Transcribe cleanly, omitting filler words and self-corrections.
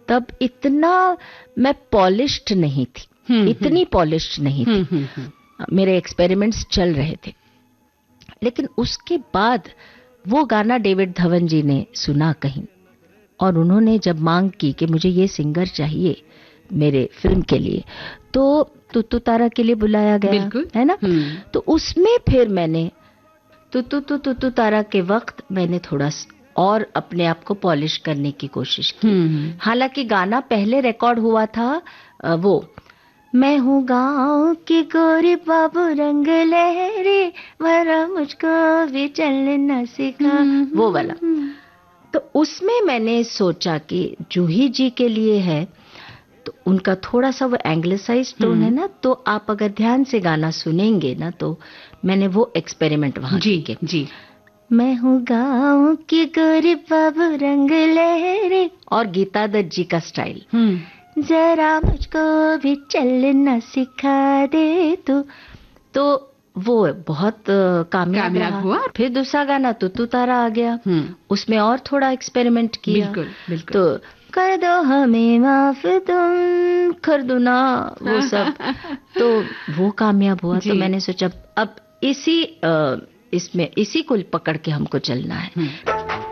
तब इतना मैं पॉलिश्ड नहीं थी, इतनी पॉलिश्ड नहीं थी। मेरे एक्सपेरिमेंट्स चल रहे थे। लेकिन उसके बाद वो गाना डेविड धवन जी ने सुना कहीं, और उन्होंने जब मांग की कि मुझे ये सिंगर चाहिए मेरे फिल्म के लिए, तो तुतु तारा के लिए बुलाया गया, है ना। तो उसमें फिर मैंने तुतु तारा के वक्त मैंने थोड़ा और अपने आप को पॉलिश करने की कोशिश की। हालांकि गाना पहले रिकॉर्ड हुआ था वो मैं हूँ गाँव की गोरी बाबू रंग लहरी, वरा मुझको भी चलना सिखा, वो वाला। तो उसमें मैंने सोचा कि जूही जी के लिए है, तो उनका थोड़ा सा वो एंग्लिसाइज टोन है ना, तो आप अगर ध्यान से गाना सुनेंगे ना, तो मैंने वो एक्सपेरिमेंट वहां किए। जी, मैं हूँ गाँव की गोरी बाबू रंग लहरी, और गीता दत्त जी का स्टाइल, जरा मुझको भी चलना सिखा दे तो वो बहुत कामयाब हुआ। फिर दूसरा गाना तुतु तारा आ गया, उसमें और थोड़ा एक्सपेरिमेंट किया। बिल्कुल। तो कर दो हमें माफ तुम कर दो ना, वो सब तो वो कामयाब हुआ। तो मैंने सोचा अब इसी इसमें इसी को पकड़ के हमको चलना है।